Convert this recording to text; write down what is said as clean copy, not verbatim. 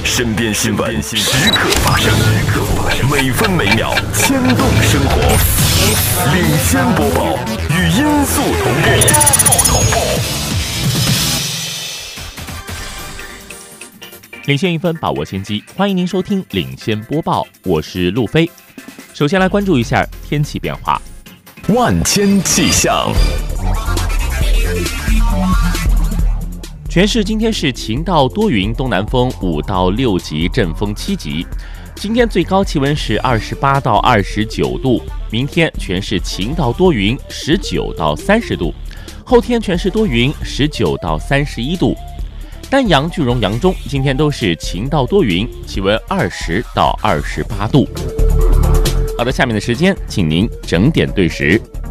身边新闻时刻发生，每分每秒牵动生活。领先播报，与音速同步。 领先一分，把握先机。欢迎您收听领先播报，我是路飞。首先来关注一下天气变化。 万千气象。 全市今天是晴到多云，东南风5到6级，阵风7级。今天最高气温是28到29度，明天全市晴到多云，19到30度，后天全市多云，19到31度。丹阳、句容、扬中今天都是晴到多云，气温20到28度。好的，下面的时间，请您整点对时。